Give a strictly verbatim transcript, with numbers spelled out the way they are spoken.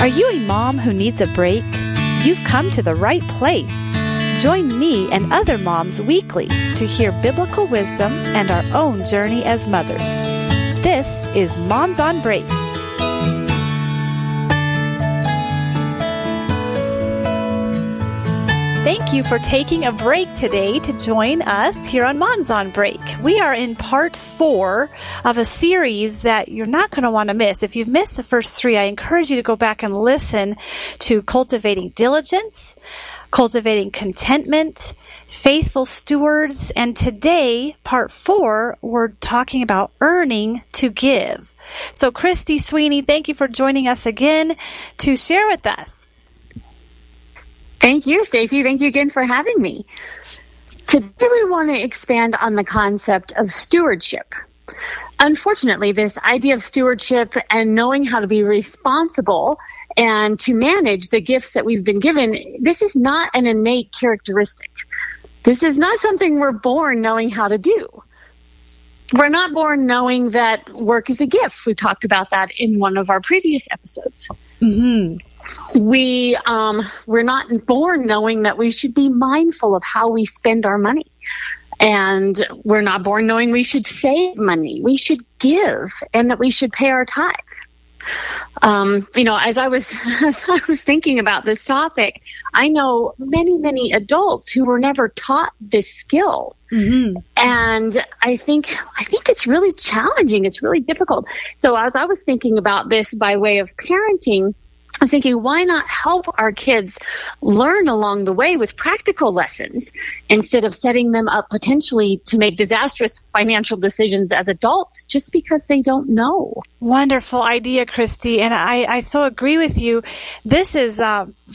Are you a mom who needs a break? You've come to the right place. Join me and other moms weekly to hear biblical wisdom and our own journey as mothers. This is Moms on Break. Thank you for taking a break today to join us here on Moms on Break. We are in part four of a series that you're not going to want to miss. If you've missed the first three, I encourage you to go back and listen to Cultivating Diligence, Cultivating Contentment, Faithful Stewards, and today, part four, we're talking about earning to give. So Christy Sweeney, thank you for joining us again to share with us. Thank you, Stacy. Thank you again for having me. Today we want to expand on the concept of stewardship. Unfortunately, this idea of stewardship and knowing how to be responsible and to manage the gifts that we've been given, this is not an innate characteristic. This is not something we're born knowing how to do. We're not born knowing that work is a gift. We talked about that in one of our previous episodes. Mm-hmm. We, um, we're not born knowing that we should be mindful of how we spend our money. And we're not born knowing we should save money. We should give and that we should pay our tithes. Um, you know, as I was, as I was thinking about this topic, I know many, many adults who were never taught this skill. Mm-hmm. And I think, I think it's really challenging. It's really difficult. So as I was thinking about this by way of parenting, I was thinking, why not help our kids learn along the way with practical lessons instead of setting them up potentially to make disastrous financial decisions as adults just because they don't know? Wonderful idea, Christy. And I, I so agree with you. This is uh,